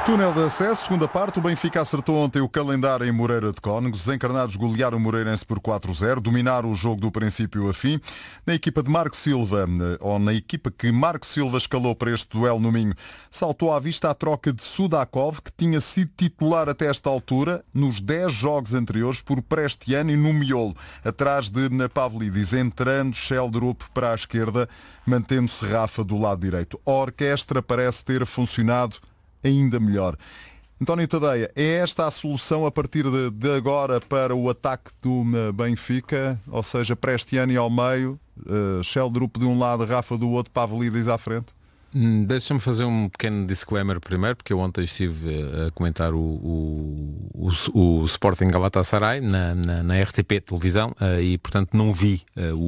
Túnel de acesso, segunda parte. O Benfica acertou ontem o calendário em Moreira de Cónegos. Os encarnados golearam o Moreirense por 4-0, dominaram o jogo do princípio a fim. Na equipa de Marco Silva, ou na equipa que Marco Silva escalou para este duelo no Minho, saltou à vista a troca de Sudakov, que tinha sido titular até esta altura, nos 10 jogos anteriores, por Prestiani no miolo, atrás de Pavlidis, entrando Sheldrup para a esquerda, mantendo-se Rafa do lado direito. A orquestra parece ter funcionado ainda melhor. António Tadeia, é esta a solução a partir de agora para o ataque do Benfica? Ou seja, Prestiani ao meio, Sheldrup de um lado, Rafa do outro, Pavlidis à frente? Deixa-me fazer um pequeno disclaimer primeiro, porque eu ontem estive a comentar o Sporting Galatasaray na RTP televisão e portanto não vi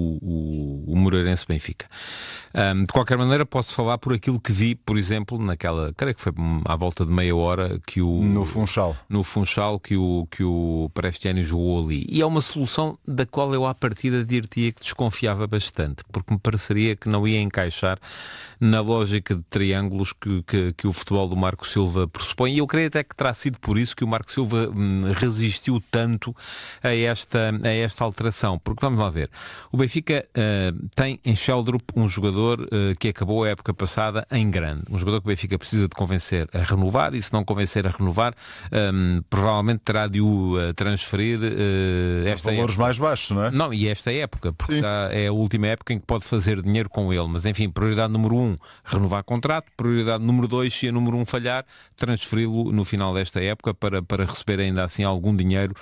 o Moreirense Benfica. De qualquer maneira posso falar por aquilo que vi, por exemplo, naquela, creio que foi à volta de meia hora que no Funchal que o Prestiani jogou ali. E é uma solução da qual eu à partida diria que desconfiava bastante, porque me pareceria que não ia encaixar na lógica de triângulos que o futebol do Marco Silva pressupõe, e eu creio até que terá sido por isso que o Marco Silva resistiu tanto a esta alteração, porque vamos lá ver, o Benfica tem em Sheldrup um jogador que acabou a época passada em grande, um jogador que o Benfica precisa de convencer a renovar, e se não convencer a renovar, provavelmente terá de o transferir esta valores época mais baixos, não é? Não, e esta época, porque é a última época em que pode fazer dinheiro com ele, mas enfim, prioridade número 1, renovar contrato, prioridade número 2, se a número 1 falhar, transferi-lo no final desta época para receber ainda assim algum dinheiro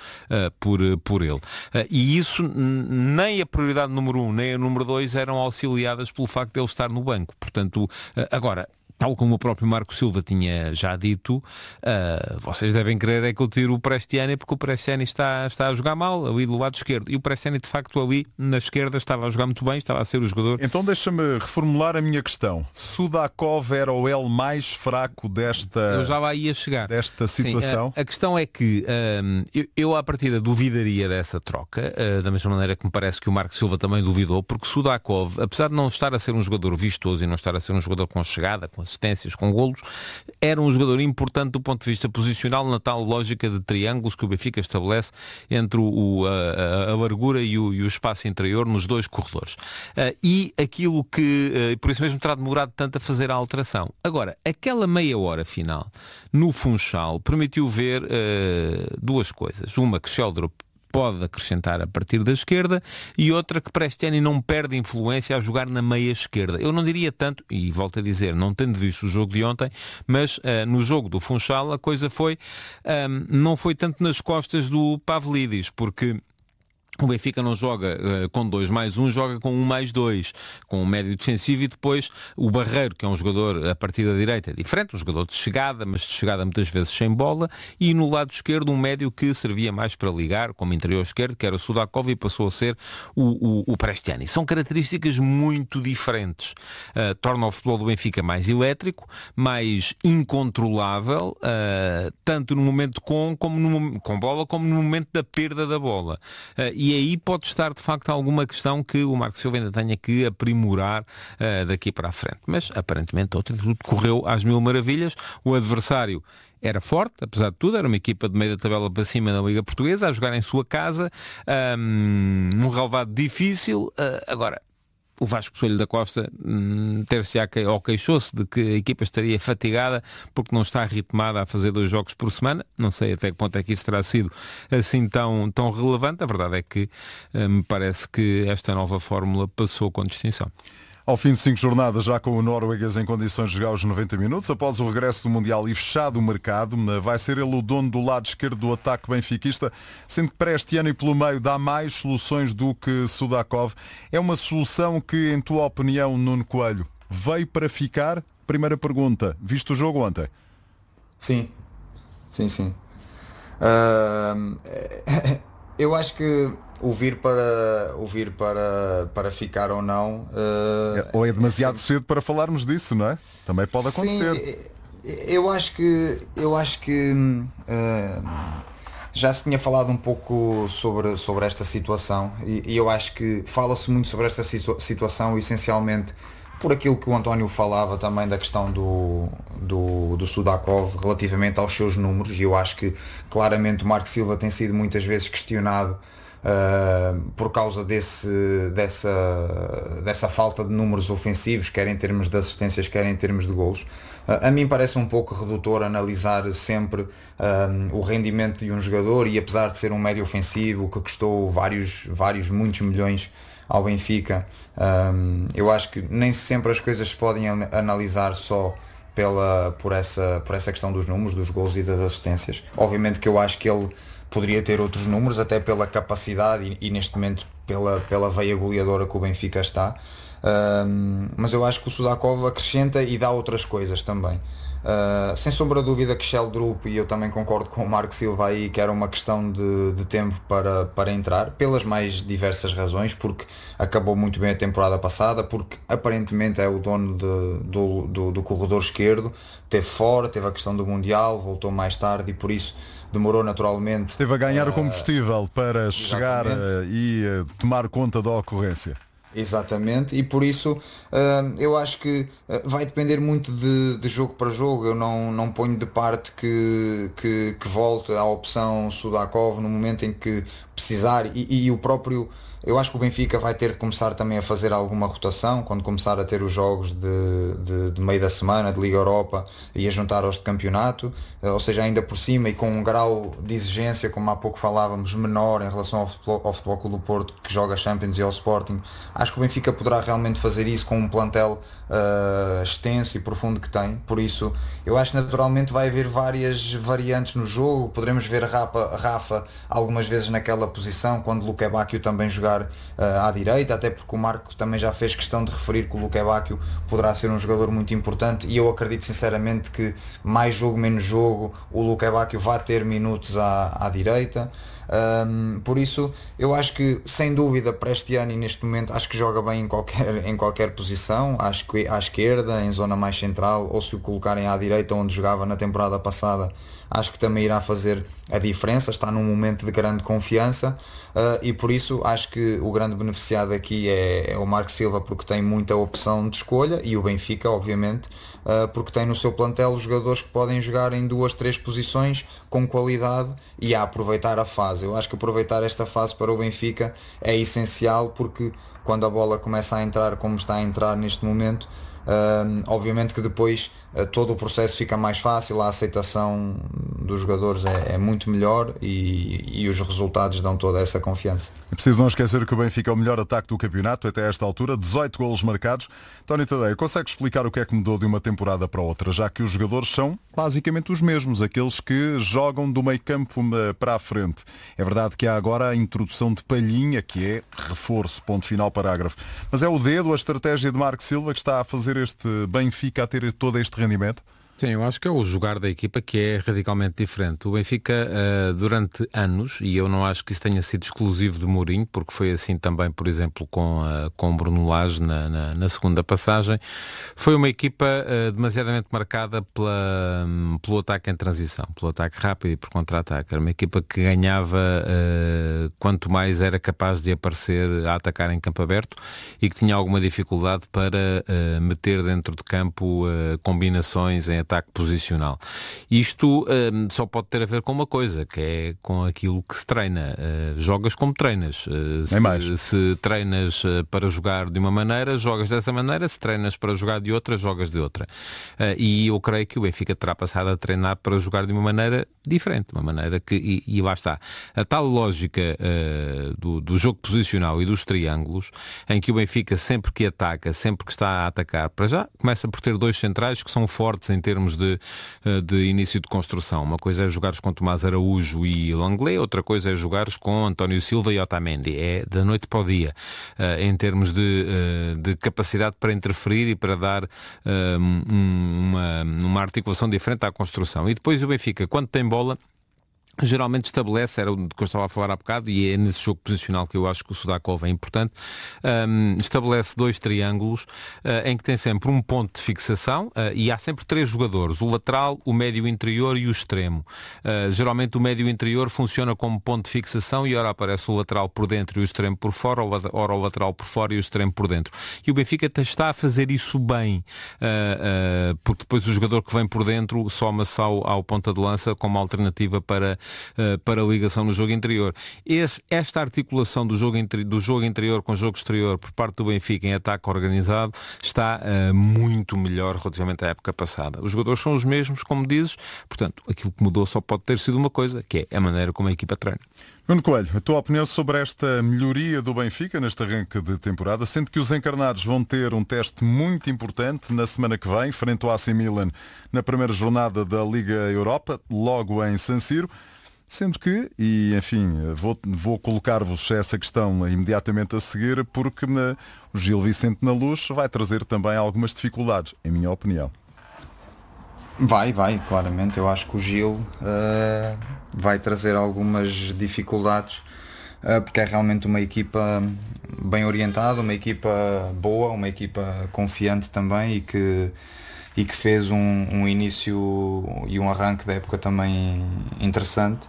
por ele. E isso, nem a prioridade número 1 nem a número 2 eram auxiliadas pelo facto de ele estar no banco. Portanto, agora, tal como o próprio Marco Silva tinha já dito, vocês devem querer é que eu tire o Prestiani, porque o Prestiani está a jogar mal ali do lado esquerdo. E o Prestiani, de facto, ali na esquerda estava a jogar muito bem, estava a ser o jogador. Então deixa-me reformular a minha questão. Sudakov era o L mais fraco eu já lá ia chegar. Desta situação? Sim, a questão é que eu à partida duvidaria dessa troca, da mesma maneira que me parece que o Marco Silva também duvidou, porque Sudakov, apesar de não estar a ser um jogador vistoso e não estar a ser um jogador com chegada, com assistências, com golos, era um jogador importante do ponto de vista posicional na tal lógica de triângulos que o Benfica estabelece entre a largura e o espaço interior nos dois corredores. E aquilo que, por isso mesmo, terá demorado tanto a fazer a alteração. Agora, aquela meia hora final no Funchal permitiu ver duas coisas. Uma, que Sheldrup pode acrescentar a partir da esquerda, e outra, que Prestiani não perde influência a jogar na meia esquerda. Eu não diria tanto, e volto a dizer, não tendo visto o jogo de ontem, mas no jogo do Funchal a coisa não foi tanto nas costas do Pavlidis, porque o Benfica não joga com 2+1, joga com 1+2, com um médio defensivo, e depois o Barreiro, que é um jogador a partir da direita, é diferente, um jogador de chegada, mas de chegada muitas vezes sem bola, e no lado esquerdo um médio que servia mais para ligar, como interior esquerdo, que era o Sudakov, e passou a ser o Prestiani. São características muito diferentes. Torna o futebol do Benfica mais elétrico, mais incontrolável, tanto no momento com bola, como no momento da perda da bola. E aí pode estar de facto alguma questão que o Marco Silva ainda tenha que aprimorar daqui para a frente. Mas aparentemente tudo correu às mil maravilhas. O adversário era forte, apesar de tudo, era uma equipa de meio da tabela para cima na Liga Portuguesa, a jogar em sua casa, num relevado difícil. Agora, o Vasco Coelho da Costa queixou-se de que a equipa estaria fatigada porque não está ritmada a fazer 2 jogos por semana. Não sei até que ponto é que isso terá sido assim tão relevante. A verdade é que me parece que esta nova fórmula passou com distinção. Ao fim de 5 jornadas, já com o norueguês em condições de jogar os 90 minutos, após o regresso do Mundial e fechado o mercado, vai ser ele o dono do lado esquerdo do ataque benfiquista, sendo que Prestiani pelo meio dá mais soluções do que Sudakov. É uma solução que, em tua opinião, Nuno Coelho, veio para ficar? Primeira pergunta, visto o jogo ontem? Sim. Eu acho que o vir para ficar ou não... ou é demasiado cedo para falarmos disso, não é? Também pode acontecer. Sim, eu acho que já se tinha falado um pouco sobre esta situação, e eu acho que fala-se muito sobre esta situação essencialmente por aquilo que o António falava também da questão do Sudakov relativamente aos seus números, e eu acho que claramente o Marco Silva tem sido muitas vezes questionado por causa dessa falta de números ofensivos, quer em termos de assistências, quer em termos de golos. A mim parece um pouco redutor analisar sempre o rendimento de um jogador, e apesar de ser um médio ofensivo que custou muitos milhões ao Benfica, eu acho que nem sempre as coisas se podem analisar só por essa questão dos números, dos gols e das assistências. Obviamente que eu acho que ele poderia ter outros números, até pela capacidade e neste momento pela veia goleadora que o Benfica está, mas eu acho que o Sudakov acrescenta e dá outras coisas também. Sem sombra de dúvida que Sheldrup, e eu também concordo com o Marco Silva aí, que era uma questão de tempo para entrar, pelas mais diversas razões, porque acabou muito bem a temporada passada, porque aparentemente é o dono do corredor esquerdo, teve fora, teve a questão do Mundial, voltou mais tarde e por isso demorou naturalmente. Esteve a ganhar o combustível para chegar e tomar conta da ocorrência. Exatamente, e por isso eu acho que vai depender muito de jogo para jogo. Eu não ponho de parte que volte à opção Sudakov no momento em que precisar, e o próprio. Eu acho que o Benfica vai ter de começar também a fazer alguma rotação quando começar a ter os jogos de meio da semana, de Liga Europa, e a juntar aos de campeonato, ou seja, ainda por cima e com um grau de exigência, como há pouco falávamos, menor em relação ao Futebol Clube do Porto, que joga Champions, e ao Sporting. Acho que o Benfica poderá realmente fazer isso com um plantel extenso e profundo que tem. Por isso, eu acho que naturalmente vai haver várias variantes no jogo. Poderemos ver Rafa algumas vezes naquela posição, quando Luque Bacchio também jogar à direita, até porque o Marco também já fez questão de referir que o Luque Bacchio poderá ser um jogador muito importante, e eu acredito sinceramente que mais jogo menos jogo o Luque Bacchio vai ter minutos à direita. Por isso eu acho que sem dúvida para este ano e neste momento acho que joga bem em qualquer posição, acho que à esquerda, em zona mais central, ou se o colocarem à direita onde jogava na temporada passada, acho que também irá fazer a diferença. Está num momento de grande confiança, e por isso acho que o grande beneficiado aqui é o Marco Silva, porque tem muita opção de escolha, e o Benfica obviamente porque tem no seu plantel jogadores que podem jogar em 2, 3 posições com qualidade e a aproveitar a fase. Eu acho que aproveitar esta fase para o Benfica é essencial, porque quando a bola começa a entrar como está a entrar neste momento, obviamente que depois todo o processo fica mais fácil, a aceitação dos jogadores é muito melhor, e os resultados dão toda essa confiança. É preciso não esquecer que o Benfica é o melhor ataque do campeonato até esta altura, 18 golos marcados. Tony Tadeia, consegue explicar o que é que mudou de uma temporada para outra, já que os jogadores são basicamente os mesmos, aqueles que jogam do meio campo para a frente? É verdade que há agora a introdução de Palhinha, que é reforço, ponto final, parágrafo. Mas é o dedo, a estratégia de Marco Silva, que está a fazer este Benfica a ter todo este rendimento? Sim, eu acho que é o jogar da equipa que é radicalmente diferente. O Benfica, durante anos, e eu não acho que isso tenha sido exclusivo de Mourinho, porque foi assim também, por exemplo, com Bruno Lage na segunda passagem, foi uma equipa demasiadamente marcada pelo ataque em transição, pelo ataque rápido e por contra-ataque. Era uma equipa que ganhava quanto mais era capaz de aparecer a atacar em campo aberto, e que tinha alguma dificuldade para meter dentro de campo combinações em ataque posicional. Isto só pode ter a ver com uma coisa, que é com aquilo que se treina. Jogas como treinas. Se treinas para jogar de uma maneira, jogas dessa maneira. Se treinas para jogar de outra, jogas de outra. E eu creio que o Benfica terá passado a treinar para jogar de uma maneira diferente, uma maneira que, e lá está, a tal lógica do jogo posicional e dos triângulos, em que o Benfica, sempre que ataca, sempre que está a atacar, para já começa por ter dois centrais que são fortes em termos de início de construção. Uma coisa é jogares com Tomás Araújo e Langley, outra coisa é jogares com António Silva e Otamendi. É da noite para o dia, em termos de capacidade para interferir e para dar uma articulação diferente à construção. E depois o Benfica, quando tem bola, geralmente estabelece, era o que eu estava a falar há bocado, e é nesse jogo posicional que eu acho que o Sudakov é importante, estabelece 2 triângulos em que tem sempre um ponto de fixação e há sempre 3 jogadores, o lateral, o médio interior e o extremo. Geralmente o médio interior funciona como ponto de fixação e ora aparece o lateral por dentro e o extremo por fora, ora o lateral por fora e o extremo por dentro. E o Benfica está a fazer isso bem, porque depois o jogador que vem por dentro soma-se ao ponta de lança como alternativa para a ligação no jogo interior. Esta articulação do jogo interior com o jogo exterior por parte do Benfica em ataque organizado está muito melhor relativamente à época passada. Os jogadores são os mesmos, como dizes, portanto, aquilo que mudou só pode ter sido uma coisa, que é a maneira como a equipa treina. Nuno Coelho, a tua opinião sobre esta melhoria do Benfica neste arranque de temporada, sendo que os encarnados vão ter um teste muito importante na semana que vem, frente ao AC Milan, na primeira jornada da Liga Europa, logo em San Siro. Sendo que, e enfim, vou colocar-vos essa questão imediatamente a seguir, porque o Gil Vicente na Luz vai trazer também algumas dificuldades, em minha opinião. Vai, claramente. Eu acho que o Gil vai trazer algumas dificuldades, porque é realmente uma equipa bem orientada, uma equipa boa, uma equipa confiante também e que fez um início e um arranque da época também interessante.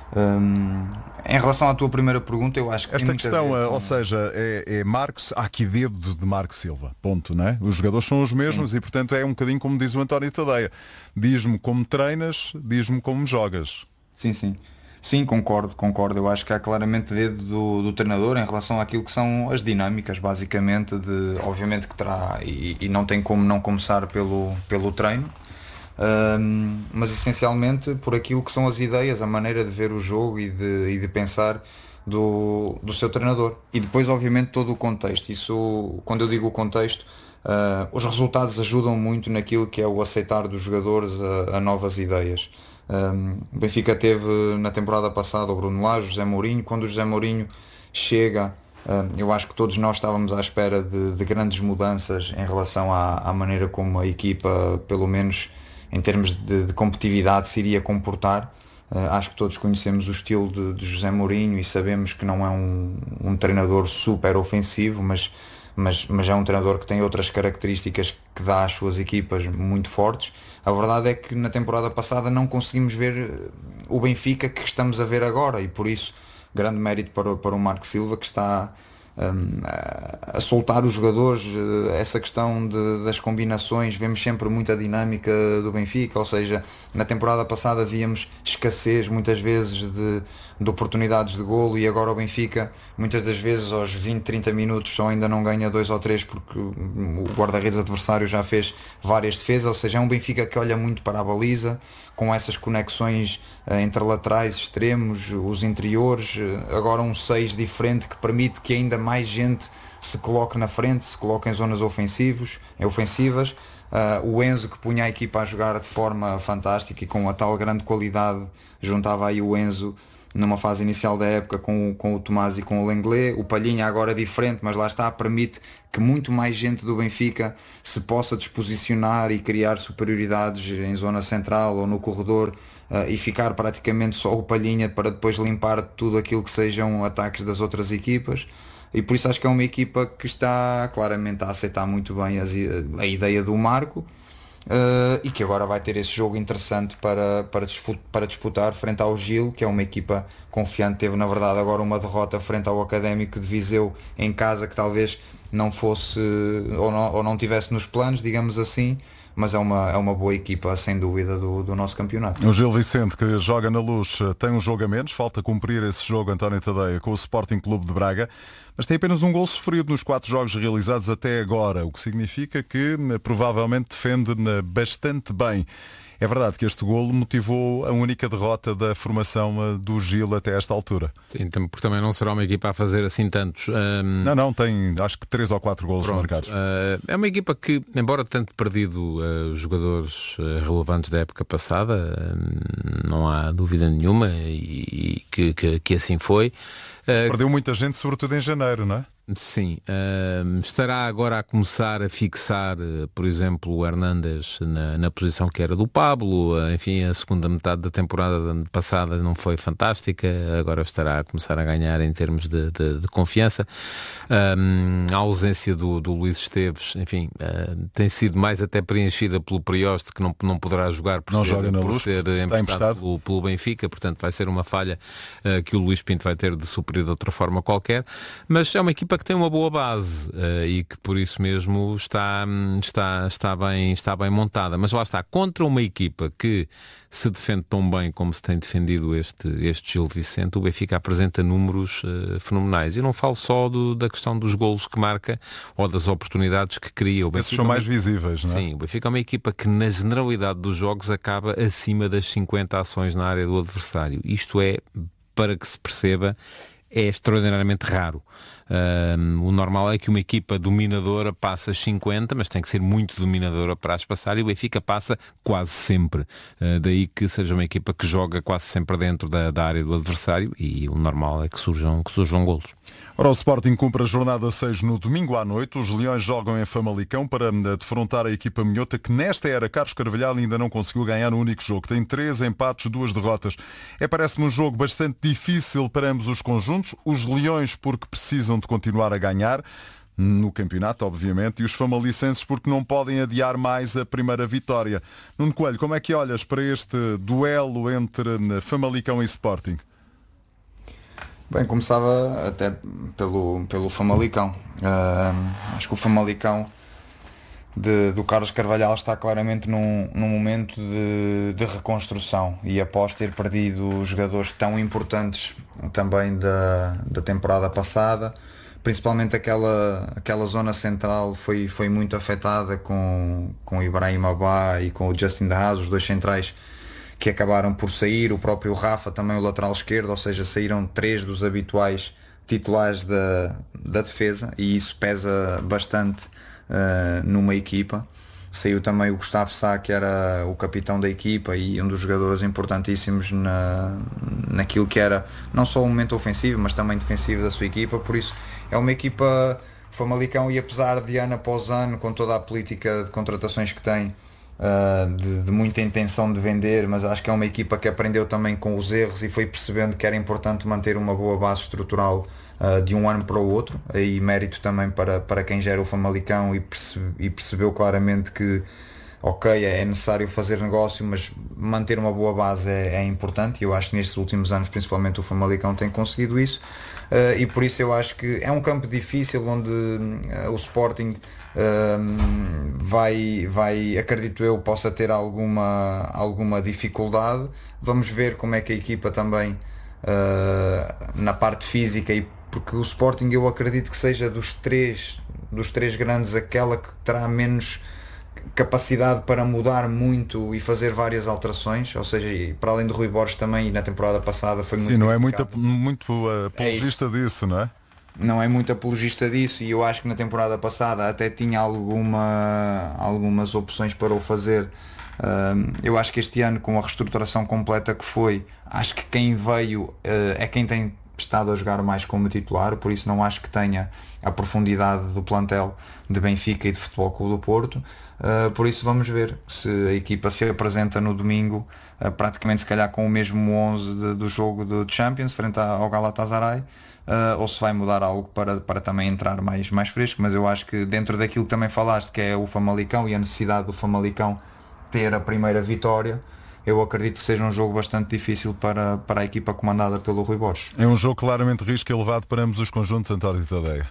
Em relação à tua primeira pergunta, eu acho que esta questão, ou seja, é Marcos, há aqui dedo de Marcos Silva, ponto, não é? Os jogadores são os mesmos. Sim. E portanto é um bocadinho como diz o António Tadeia, diz-me como treinas, diz-me como jogas. Sim, concordo. Eu acho que há claramente dedo do treinador em relação àquilo que são as dinâmicas, basicamente, obviamente que terá, e não tem como não começar pelo treino, mas essencialmente por aquilo que são as ideias, a maneira de ver o jogo e de pensar do seu treinador. E depois, obviamente, todo o contexto. Isso, quando eu digo o contexto, os resultados ajudam muito naquilo que é o aceitar dos jogadores a novas ideias. O Benfica teve na temporada passada o Bruno Lage, o José Mourinho. Quando o José Mourinho chega, eu acho que todos nós estávamos à espera de grandes mudanças em relação à maneira como a equipa, pelo menos em termos de competitividade, se iria comportar. Acho que todos conhecemos o estilo de José Mourinho e sabemos que não é um treinador super ofensivo, mas é um treinador que tem outras características que dá às suas equipas muito fortes. A verdade é que na temporada passada não conseguimos ver o Benfica que estamos a ver agora, e por isso grande mérito para o Marco Silva, que está a soltar os jogadores. Essa questão das combinações, vemos sempre muita dinâmica do Benfica, ou seja, na temporada passada víamos escassez muitas vezes de oportunidades de golo, e agora o Benfica muitas das vezes aos 20, 30 minutos só ainda não ganha 2 ou 3 porque o guarda-redes adversário já fez várias defesas. Ou seja, é um Benfica que olha muito para a baliza, com essas conexões entre laterais, extremos, os interiores, agora um 6 diferente que permite que ainda mais gente se coloque na frente, se coloque em zonas ofensivas. O Enzo, que punha a equipa a jogar de forma fantástica e com a tal grande qualidade, juntava aí o Enzo numa fase inicial da época com o Tomás e com o Lenglet. O Palhinha agora é diferente, mas lá está, permite que muito mais gente do Benfica se possa disposicionar e criar superioridades em zona central ou no corredor, e ficar praticamente só o Palhinha para depois limpar tudo aquilo que sejam ataques das outras equipas. E por isso acho que é uma equipa que está claramente a aceitar muito bem a ideia do Marco, e que agora vai ter esse jogo interessante para disputar frente ao Gil, que é uma equipa confiante. Teve na verdade agora uma derrota frente ao Académico de Viseu em casa, que talvez não fosse ou não tivesse nos planos, digamos assim, mas é uma boa equipa, sem dúvida, do nosso campeonato. O Gil Vicente, que joga na Luz, tem um jogo a menos, falta cumprir esse jogo, António Tadeia, com o Sporting Clube de Braga, mas tem apenas um gol sofrido nos 4 jogos realizados até agora, o que significa que provavelmente defende bastante bem. É verdade que este golo motivou a única derrota da formação do Gil até esta altura. Sim, porque também não será uma equipa a fazer assim tantos. Não, tem acho que 3 ou 4 golos marcados. É uma equipa que, embora tenha perdido jogadores relevantes da época passada, não há dúvida nenhuma, e que assim foi. Perdeu muita gente, sobretudo em janeiro, não é? Sim, estará agora a começar a fixar, por exemplo, o Hernández na posição que era do Pablo. Enfim, a segunda metade da temporada passada não foi fantástica, agora estará a começar a ganhar em termos de confiança. A ausência do Luís Esteves, enfim, tem sido mais até preenchida pelo Prioste, que não poderá jogar por ser emprestado pelo Benfica, portanto vai ser uma falha que o Luís Pinto vai ter de suprir de outra forma qualquer, mas é uma equipa que tem uma boa base e que por isso mesmo está bem montada. Mas lá está, contra uma equipa que se defende tão bem como se tem defendido este Gil Vicente, o Benfica apresenta números fenomenais. E não falo só da questão dos golos que marca ou das oportunidades que cria. Esses são mais visíveis, não é? Sim, o Benfica é uma equipa que na generalidade dos jogos acaba acima das 50 ações na área do adversário. Isto é, para que se perceba, é extraordinariamente raro. O normal é que uma equipa dominadora passa 50, mas tem que ser muito dominadora para as passar, e o Benfica passa quase sempre. Daí que seja uma equipa que joga quase sempre dentro da área do adversário, e o normal é que surjam golos. Ora, o Sporting cumpre a jornada 6 no domingo à noite. Os Leões jogam em Famalicão para defrontar a equipa minhota, que nesta era Carlos Carvalhal ainda não conseguiu ganhar um único jogo. Tem 3 empates, 2 derrotas. Parece-me um jogo bastante difícil para ambos os conjuntos. Os Leões porque precisam de continuar a ganhar no campeonato, obviamente, e os famalicenses porque não podem adiar mais a primeira vitória. Nuno Coelho, como é que olhas para este duelo entre Famalicão e Sporting? Bem, começava até pelo Famalicão. Acho que o Famalicão do Carlos Carvalhal está claramente num momento de reconstrução, e após ter perdido jogadores tão importantes também da temporada passada, principalmente aquela zona central foi muito afetada com o Ibrahim Abá e com o Justin de Haas, os dois centrais que acabaram por sair, o próprio Rafa também, o lateral esquerdo, ou seja, saíram 3 dos habituais titulares da defesa, e isso pesa bastante numa equipa. Saiu também o Gustavo Sá, que era o capitão da equipa e um dos jogadores importantíssimos naquilo que era não só o momento ofensivo, mas também defensivo da sua equipa. Por isso é uma equipa Famalicão, e apesar de ano após ano, com toda a política de contratações que tem, de muita intenção de vender, mas acho que é uma equipa que aprendeu também com os erros e foi percebendo que era importante manter uma boa base estrutural de um ano para o outro. Aí mérito também para quem gera o Famalicão, e percebeu claramente que é necessário fazer negócio, mas manter uma boa base é importante, e eu acho que nestes últimos anos principalmente o Famalicão tem conseguido isso. E por isso eu acho que é um campo difícil, onde o Sporting vai, acredito eu, possa ter alguma dificuldade. Vamos ver como é que a equipa também na parte física, e porque o Sporting eu acredito que seja dos três grandes aquela que terá menos capacidade para mudar muito e fazer várias alterações, ou seja, para além do Rui Borges também, e na temporada passada foi muito... Sim, não é muito apologista disso, não é? Não é muito apologista disso, e eu acho que na temporada passada até tinha algumas opções para o fazer. Eu acho que este ano, com a reestruturação completa que foi, acho que quem veio é quem tem estado a jogar mais como titular, por isso não acho que tenha a profundidade do plantel de Benfica e de Futebol Clube do Porto. Por isso vamos ver se a equipa se apresenta no domingo praticamente se calhar com o mesmo 11 do jogo do Champions frente ao Galatasaray, ou se vai mudar algo para também entrar mais fresco. Mas eu acho que dentro daquilo que também falaste, que é o Famalicão e a necessidade do Famalicão ter a primeira vitória, eu acredito que seja um jogo bastante difícil para a equipa comandada pelo Rui Borges. É um jogo claramente risco elevado para ambos os conjuntos, António Tadeia.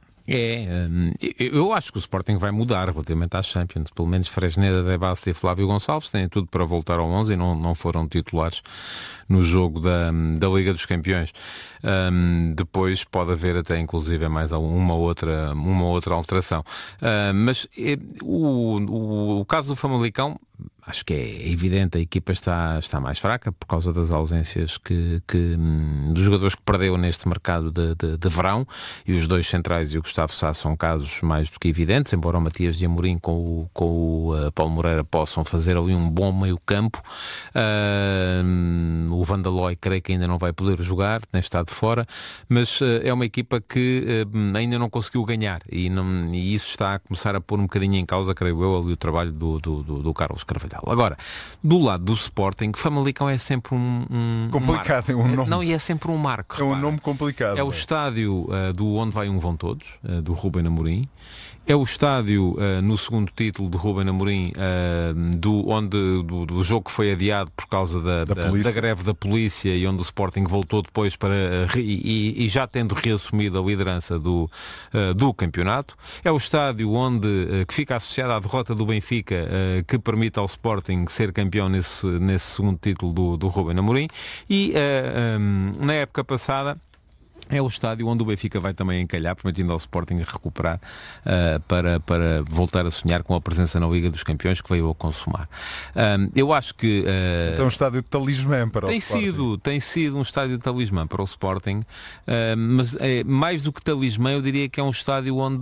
Eu acho que o Sporting vai mudar relativamente às Champions. Pelo menos Fresneda, De Basta e Flávio Gonçalves têm tudo para voltar ao 11 e não foram titulares no jogo da Liga dos Campeões. Depois pode haver até inclusive mais uma outra alteração. Mas o caso do Famalicão, acho que é evidente, a equipa está mais fraca por causa das ausências dos jogadores que perdeu neste mercado de verão, e os dois centrais e o Gustavo Sá são casos mais do que evidentes, embora o Matias de Amorim com o Paulo Moreira possam fazer ali um bom meio campo. O Van der Looy creio que ainda não vai poder jogar, nem está de fora, mas é uma equipa que ainda não conseguiu ganhar, e isso está a começar a pôr um bocadinho em causa, creio eu, ali o trabalho do Carlos Carvalhal. Agora, do lado do Sporting, Famalicão é sempre um complicado, marco. é um nome. Não, e é sempre um marco. É um nome complicado. É o estádio do Onde Vai Um Vão Todos, do Ruben Amorim. É o estádio, no segundo título de Ruben Amorim, do jogo que foi adiado por causa da greve da polícia, e onde o Sporting voltou depois e já tendo reassumido a liderança do campeonato. É o estádio que fica associado à derrota do Benfica, que permite ao Sporting ser campeão nesse segundo título do Ruben Amorim. E na época passada é o estádio onde o Benfica vai também encalhar, permitindo ao Sporting recuperar para voltar a sonhar com a presença na Liga dos Campeões, que veio a consumar. Eu acho que... Então um estádio de talismã para o Sporting. Tem sido um estádio de talismã para o Sporting, mas mais do que talismã, eu diria que é um estádio onde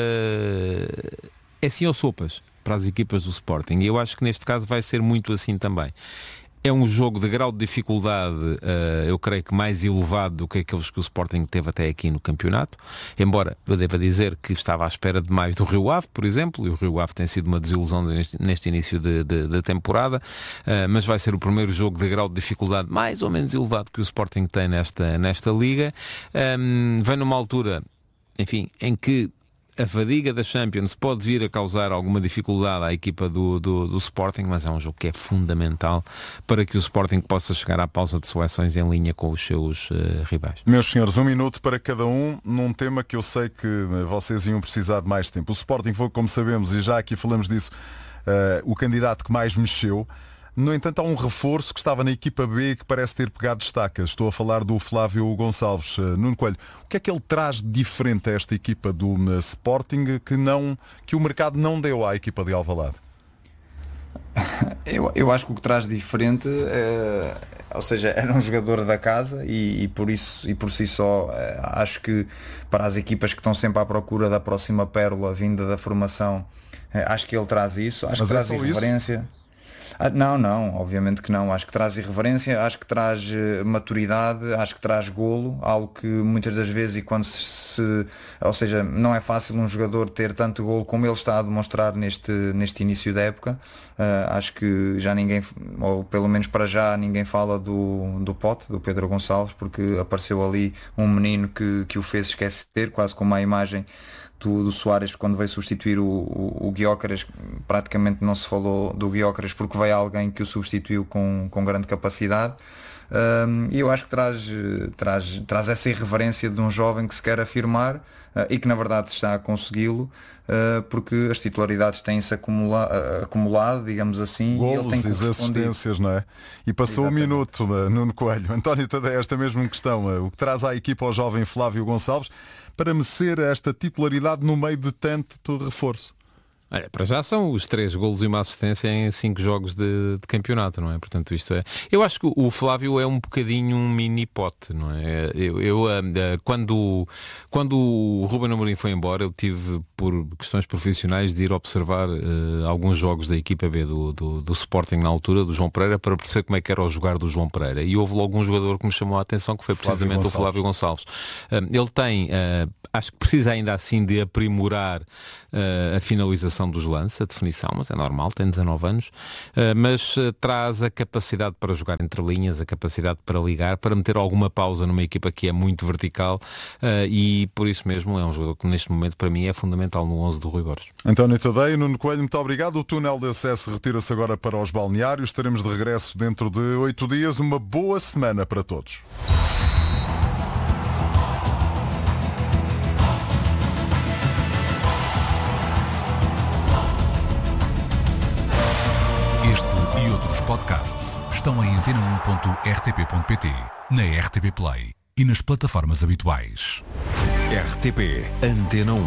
é sim ou sopas para as equipas do Sporting, e eu acho que neste caso vai ser muito assim também. É um jogo de grau de dificuldade, eu creio que mais elevado do que aqueles que o Sporting teve até aqui no campeonato, embora eu deva dizer que estava à espera de mais do Rio Ave, por exemplo, e o Rio Ave tem sido uma desilusão neste início de temporada, mas vai ser o primeiro jogo de grau de dificuldade mais ou menos elevado que o Sporting tem nesta liga. Vem numa altura, enfim, em que a fadiga da Champions pode vir a causar alguma dificuldade à equipa do Sporting, mas é um jogo que é fundamental para que o Sporting possa chegar à pausa de seleções em linha com os seus rivais. Meus senhores, 1 minuto para cada um, num tema que eu sei que vocês iam precisar de mais tempo. O Sporting foi, como sabemos, e já aqui falamos disso, o candidato que mais mexeu. No entanto, há um reforço que estava na equipa B que parece ter pegado estacas. Estou a falar do Flávio Gonçalves. Nuno Coelho, o que é que ele traz de diferente a esta equipa do Sporting que o mercado não deu à equipa de Alvalade? Eu acho que o que traz de diferente, ou seja, era um jogador da casa e por si só, acho que para as equipas que estão sempre à procura da próxima pérola vinda da formação, acho que ele traz isso. Acho que traz irreverência. Não, obviamente que não. Acho que traz irreverência, acho que traz maturidade, acho que traz golo, algo que muitas das vezes, ou seja, não é fácil um jogador ter tanto golo como ele está a demonstrar neste início da época. Acho que já ninguém, ou pelo menos para já, ninguém fala do Pote, do Pedro Gonçalves, porque apareceu ali um menino que o fez esquecer, quase como a imagem do Soares quando veio substituir o Gyökeres. Praticamente não se falou do Gyökeres porque veio alguém que o substituiu com grande capacidade, e eu acho que traz essa irreverência de um jovem que se quer afirmar e que na verdade está a consegui-lo, porque as titularidades têm-se acumulado, digamos assim, golos e ele tem e assistências, não é? E passou Exatamente. 1 minuto, Nuno Coelho. António Tadeu, esta mesma questão, o que traz à equipa ao jovem Flávio Gonçalves para merecer esta titularidade no meio de tanto reforço? Olha, para já são os 3 golos e uma assistência em 5 jogos de campeonato, não é? Portanto, isto é... Eu acho que o Flávio é um bocadinho um mini Pote, não é? Quando o Ruben Amorim foi embora, eu tive, por questões profissionais, de ir observar alguns jogos da equipa B do Sporting na altura, do João Pereira, para perceber como é que era o jogar do João Pereira. E houve logo um jogador que me chamou a atenção, que foi precisamente o Flávio Gonçalves. Ele tem... acho que precisa ainda assim de aprimorar a finalização dos lances, a definição, mas é normal, tem 19 anos, mas traz a capacidade para jogar entre linhas, a capacidade para ligar, para meter alguma pausa numa equipa que é muito vertical, e por isso mesmo é um jogador que neste momento para mim é fundamental no 11 do Rui Borges. António Tadeu, Nuno Coelho, muito obrigado. O túnel de acesso retira-se agora para os balneários. Estaremos de regresso dentro de 8 dias. Uma boa semana para todos. E outros podcasts estão em antena1.rtp.pt, na RTP Play e nas plataformas habituais. RTP Antena 1.